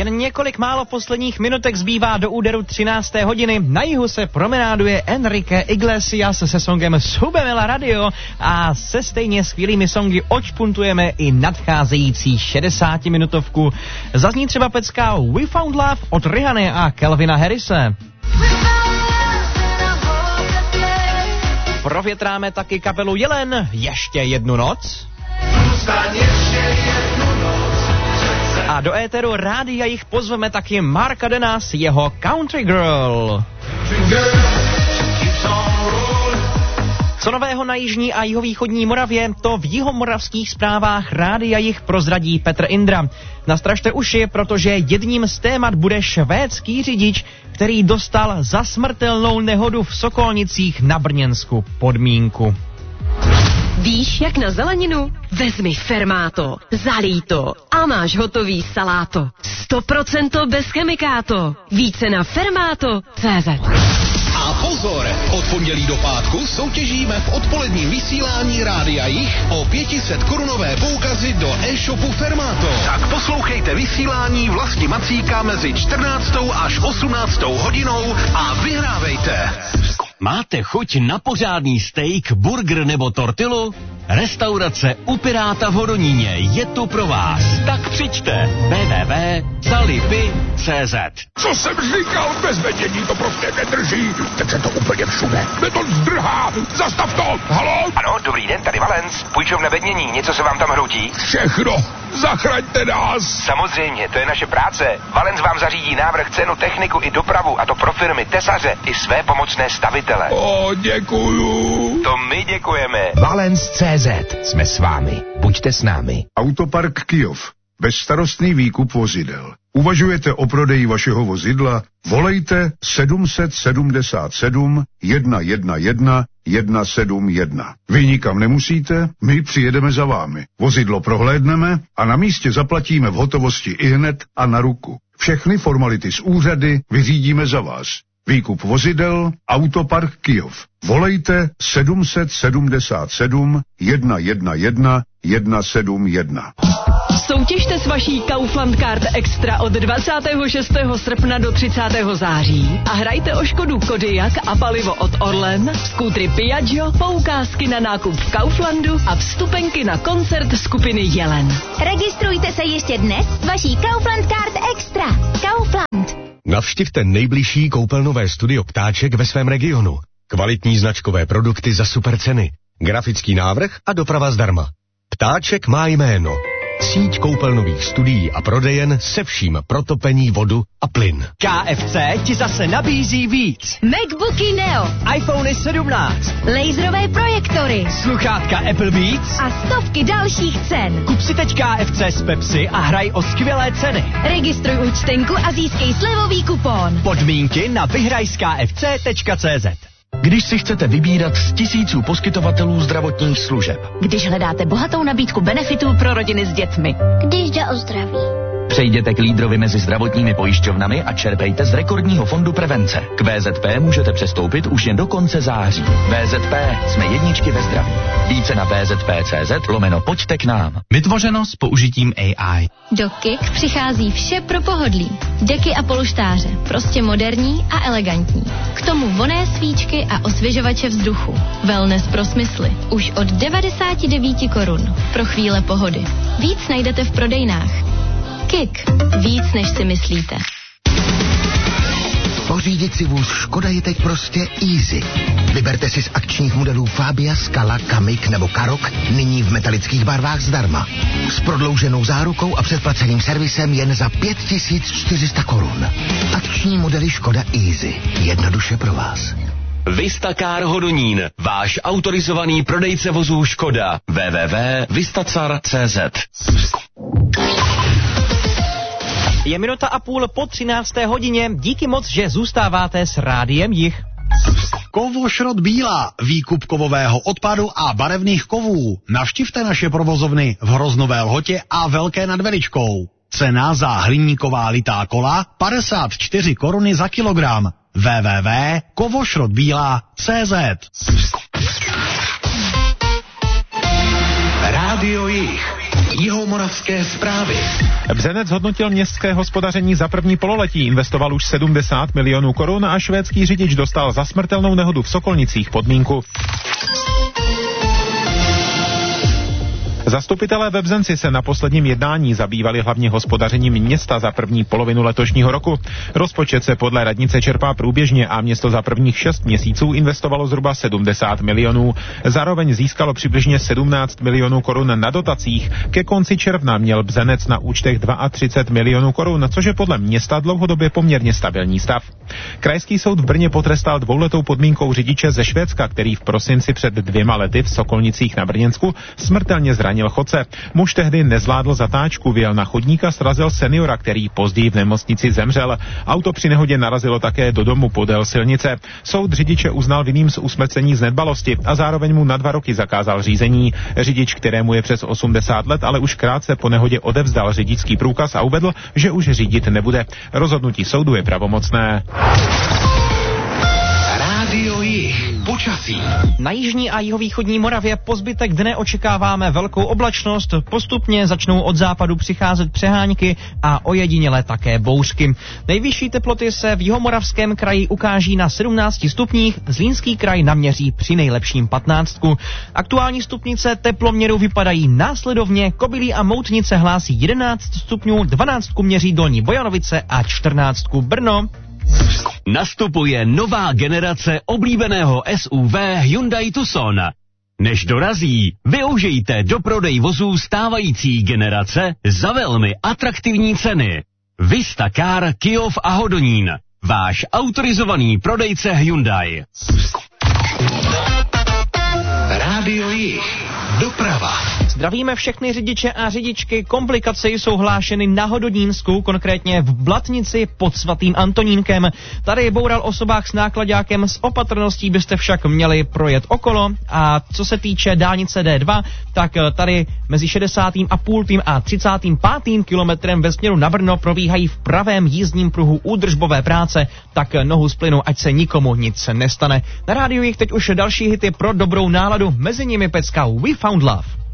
Jen několik málo posledních minutek zbývá do úderu 13. hodiny. Na jihu se promenáduje Enrique Iglesias se songem Subemela Radio a se stejně skvělými songy odšpuntujeme i nadcházející 60-minutovku. Zazní třeba pecka We Found Love od Rihanny a Calvina Harrise. Provětráme taky kapelu Jelen ještě jednu noc. A do éteru rádia jich pozveme taky Marka Dena s jeho Country Girl. Co nového na jižní a jihovýchodní Moravě, to v jihomoravských zprávách rádia jich prozradí Petr Indra. Nastražte uši, protože jedním z témat bude švédský řidič, který dostal za smrtelnou nehodu v Sokolnicích na Brněnsku podmínku. Víš, jak na zeleninu? Vezmi Fermáto, zalij to a máš hotový saláto. 100% bez chemikáto. Více na fermáto.cz. A pozor, od pondělí do pátku soutěžíme v odpoledním vysílání Rádia Jich o 500 korunové poukazy do e-shopu Fermáto. Tak poslouchejte vysílání Vlasti Macíka mezi 14. až 18. hodinou a vyhrávejte. Máte chuť na pořádný steak, burger nebo tortilu? Restaurace U Piráta v Hodoníně je tu pro vás. Tak přijďte www.salipy.cz. Co jsem říkal, bez vedění to prostě nedrží. Teď se to úplně všude. Beton zdrhá. Zastav to. Haló? Ano, dobrý den, tady Valens. Půjčovna Vednění, něco se vám tam hroutí? Všechno. Zachraňte nás. Samozřejmě, to je naše práce. Valens vám zařídí návrh, cenu, techniku i dopravu, a to pro firmy, tesaře i své pomocné stavitele. Děkuju. To my děkujeme. Valens.cz. Jsme s vámi. Buďte s námi. Autopark Kyjov. Bezstarostný výkup vozidel. Uvažujete o prodeji vašeho vozidla? Volejte 777 111 171. Vy nikam nemusíte, my přijedeme za vámi. Vozidlo prohlédneme a na místě zaplatíme v hotovosti ihned a na ruku. Všechny formality z úřady vyřídíme za vás. Výkup vozidel, Autopark Kyjov. Volejte 777 111 171. Soutěžte s vaší Kaufland Card Extra od 26. srpna do 30. září a hrajte o Škodu Kodiaq a palivo od Orlen, skútry Piaggio, poukázky na nákup v Kauflandu a vstupenky na koncert skupiny Jelen. Registrujte se ještě dnes s vaší Kaufland Card Extra. Kaufland. Navštivte nejbližší koupelnové studio Ptáček ve svém regionu. Kvalitní značkové produkty za super ceny, grafický návrh a doprava zdarma. Ptáček má jméno. Síť koupelnových studií a prodejen se vším pro topení, vodu a plyn. KFC ti zase nabízí víc. MacBooky Neo, iPhony 17, laserové projektory, sluchátka Apple Beats a stovky dalších cen. Kup si teď KFC z Pepsi a hraj o skvělé ceny. Registruj účtenku a získej slevový kupon. Podmínky na vyhrajskfc.cz. Když si chcete vybírat z tisíců poskytovatelů zdravotních služeb. Když hledáte bohatou nabídku benefitů pro rodiny s dětmi. Když jde o zdraví. Přejděte k lídrovi mezi zdravotními pojišťovnami a čerpejte z rekordního fondu prevence. K VZP můžete přestoupit už jen do konce září. VZP, jsme jedničky ve zdraví. Více na vzp.cz/pojďte k nám. Vytvořeno s použitím AI. Do KIK přichází vše pro pohodlí. Deky a polštáře, prostě moderní a elegantní. K tomu vonné svíčky a osvěžovače vzduchu. Wellness pro smysly. Už od 99 korun. Pro chvíle pohody. Víc najdete v prodejnách. KIK. Víc, než si myslíte. Pořídit si vůz Škoda je teď prostě easy. Vyberte si z akčních modelů Fabia, Scala, Kamiq nebo Karoq nyní v metalických barvách zdarma. S prodlouženou zárukou a předplaceným servisem jen za 5400 korun. Akční modely Škoda Easy. Jednoduše pro vás. Vistacar Hodonín, váš autorizovaný prodejce vozů Škoda. www.vistacar.cz. Je 1,5 minuty po 13. hodině. Díky moc, že zůstáváte s Rádiem Jich. Kovošrot Bílá, výkup kovového odpadu a barevných kovů. Navštivte naše provozovny v Hroznové Lhotě a Velké nad Veličkou. Cena za hliníková litá kola 54 koruny za kilogram. www.kovošrotbíla.cz. Rádio Jich. Jihomoravské zprávy. Bzenec hodnotil městské hospodaření za první pololetí, investoval už 70 milionů korun a švédský řidič dostal za smrtelnou nehodu v Sokolnicích podmínku. Zastupitelé ve Bzenci se na posledním jednání zabývali hlavně hospodařením města za první polovinu letošního roku. Rozpočet se podle radnice čerpá průběžně a město za prvních 6 měsíců investovalo zhruba 70 milionů. Zároveň získalo přibližně 17 milionů korun na dotacích. Ke konci června měl Bzenec na účtech 32 milionů korun, což je podle města dlouhodobě poměrně stabilní stav. Krajský soud v Brně potrestal 2letou podmínkou řidiče ze Švédska, který v prosinci před 2 lety v Sokolnicích na Brněnsku smrtelně zranil chodce. Muž tehdy nezvládl zatáčku, vyjel na chodník a srazil seniora, který později v nemocnici zemřel. Auto při nehodě narazilo také do domu podél silnice. Soud řidiče uznal vinným z usmrcení z nedbalosti a zároveň mu na 2 roky zakázal řízení. Řidič, kterému je přes 80 let, ale už krátce po nehodě odevzdal řidičský průkaz a uvedl, že už řídit nebude. Rozhodnutí soudu je pravomocné. Rádio Jih. Počasí. Na jižní a jihovýchodní Moravě po zbytek dne očekáváme velkou oblačnost, postupně začnou od západu přicházet přehánky a ojediněle také bouřky. Nejvyšší teploty se v Jihomoravském kraji ukáží na 17 stupních, Zlínský kraj naměří při nejlepším 15. Aktuální stupnice teploměru vypadají následovně: Kobylí a Moutnice hlásí 11 stupňů, 12 měří Dolní Bojanovice a 14 Brno. Nastupuje nová generace oblíbeného SUV Hyundai Tucson. Než dorazí, využijte do prodej vozů stávající generace za velmi atraktivní ceny. Vista Car Kyjov a Hodonín. Váš autorizovaný prodejce Hyundai. Rádio Jih. Doprava. Zdravíme všechny řidiče a řidičky. Komplikace jsou hlášeny na Hodonínsku, konkrétně v Blatnici pod Svatým Antonínkem. Tady boural osobách s náklaďákem, s opatrností byste však měli projet okolo. A co se týče dálnice D2, tak tady mezi 60,5. a 35. kilometrem ve směru na Brno probíhají v pravém jízdním pruhu údržbové práce, tak nohu z plynu, ať se nikomu nic nestane. Na rádiu Jich teď už další hity pro dobrou náladu, mezi nimi pecka We Found Love.